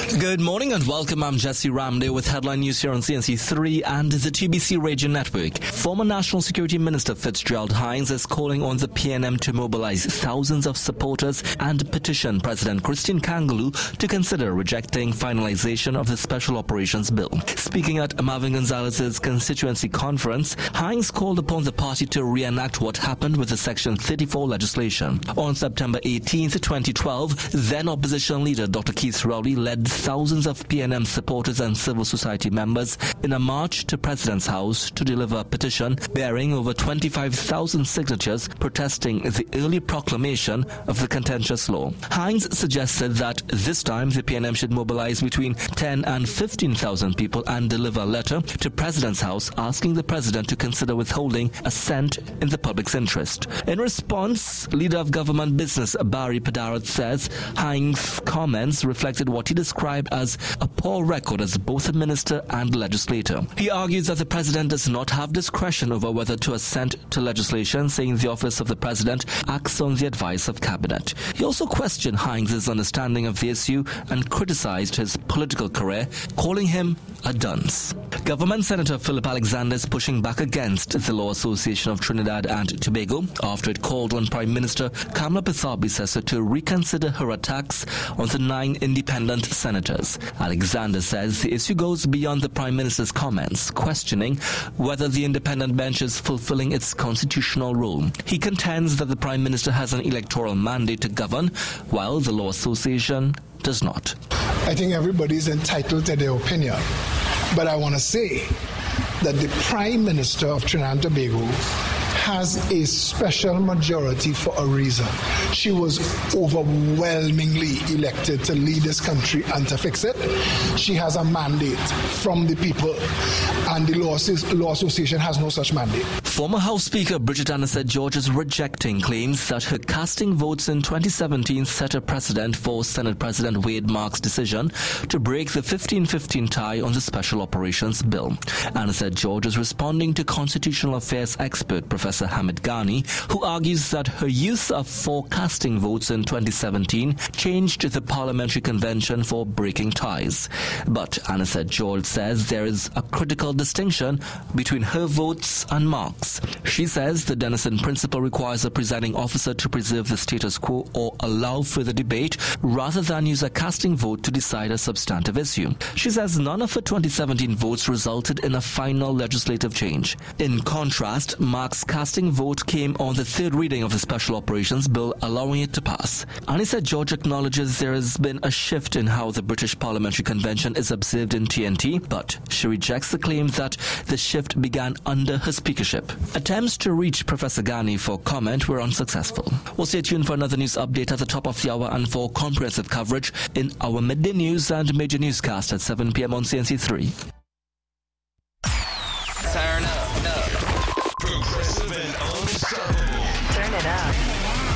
Good morning and welcome. I'm Jesse Ramde with headline news here on CNC3 and the TBC Radio Network. Former National Security Minister Fitzgerald Hinds is calling on the PNM to mobilize thousands of supporters and petition President Christian Kangaloo to consider rejecting finalization of the Special Operations Bill. Speaking at Marvin Gonzalez's constituency conference, Hinds called upon the party to reenact what happened with the Section 34 legislation. On September 18, 2012, then opposition leader Dr. Keith Rowley led thousands of PNM supporters and civil society members in a march to President's House to deliver a petition bearing over 25,000 signatures protesting the early proclamation of the contentious law. Hinds suggested that this time the PNM should mobilize between 10 and 15,000 people and deliver a letter to President's House asking the President to consider withholding assent in the public's interest. In response, Leader of Government Business Barry Padarat says Hinds' comments reflected what he described as a poor record as both a minister and legislator. He argues that the President does not have discretion over whether to assent to legislation, saying the office of the President acts on the advice of Cabinet. He also questioned Hinds' understanding of the issue and criticized his political career, calling him a dunce. Government Senator Philip Alexander is pushing back against the Law Association of Trinidad and Tobago after it called on Prime Minister Kamla Persaud-Bissessor to reconsider her attacks on the 9 independent senators. Alexander says the issue goes beyond the Prime Minister's comments, questioning whether the independent bench is fulfilling its constitutional role. He contends that the Prime Minister has an electoral mandate to govern, while the Law Association does not. I think everybody is entitled to their opinion, but I want to say that the Prime Minister of Trinidad and Tobago has a special majority for a reason. She was overwhelmingly elected to lead this country and to fix it. She has a mandate from the people, and the Law Association has no such mandate. Former House Speaker Bridget Annaseth-George is rejecting claims that her casting votes in 2017 set a precedent for Senate President Wade Marks' decision to break the 15-15 tie on the Special Operations Bill. Annaseth-George is responding to constitutional affairs expert Professor Hamid Ghani, who argues that her use of 4 casting votes in 2017 changed the parliamentary convention for breaking ties. But Annaseth-George says there is a critical distinction between her votes and Marks. She says the Denison principle requires a presiding officer to preserve the status quo or allow further debate rather than use a casting vote to decide a substantive issue. She says none of her 2017 votes resulted in a final legislative change. In contrast, Marks' casting vote came on the 3rd reading of the Special Operations Bill, allowing it to pass. Annaseth-George acknowledges there has been a shift in how the British Parliamentary Convention is observed in TNT, but she rejects the claim that the shift began under her speakership. Attempts to reach Professor Ghani for comment were unsuccessful. We'll stay tuned for another news update at the top of the hour and for comprehensive coverage in our midday news and major newscast at 7 p.m. on CNC3.